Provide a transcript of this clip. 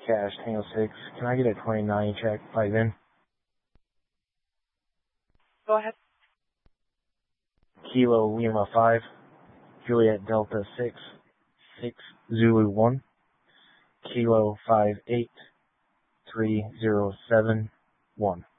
Cash, Tango 6. Can I get a 29 check, 5 in? Go ahead. Kilo Lima 5, Juliet Delta 6, 6 Zulu 1, Kilo 5 8, 3 0 7 1.